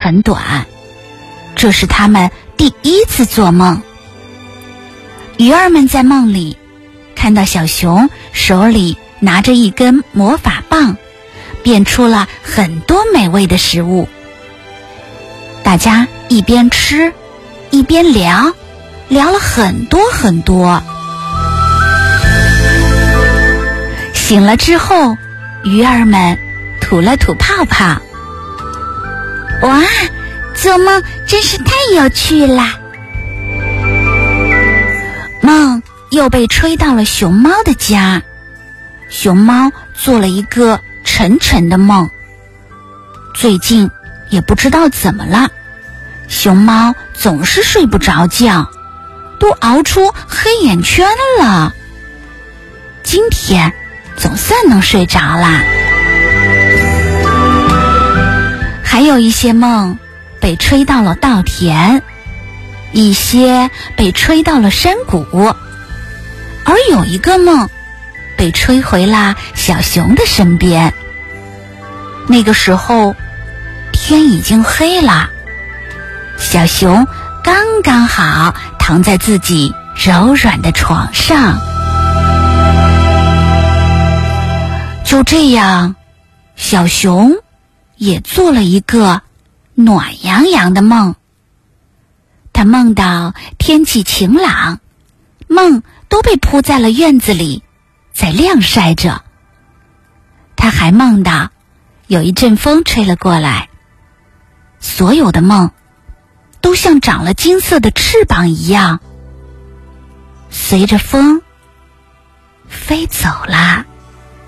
很短，这是他们第一次做梦。鱼儿们在梦里看到小熊手里拿着一根魔法棒，变出了很多美味的食物。大家一边吃一边聊了很多很多。醒了之后，鱼儿们吐了吐泡泡。哇，做梦真是太有趣啦！梦又被吹到了熊猫的家。熊猫做了一个沉沉的梦。最近也不知道怎么了，熊猫总是睡不着觉，都熬出黑眼圈了。今天总算能睡着啦。还有一些梦被吹到了稻田，一些被吹到了山谷，而有一个梦被吹回了小熊的身边。那个时候天已经黑了，小熊刚刚好躺在自己柔软的床上。就这样，小熊也做了一个暖洋洋的梦。他梦到天气晴朗，梦都被铺在了院子里，在晾晒着。他还梦到有一阵风吹了过来，所有的梦都像长了金色的翅膀一样，随着风飞走了。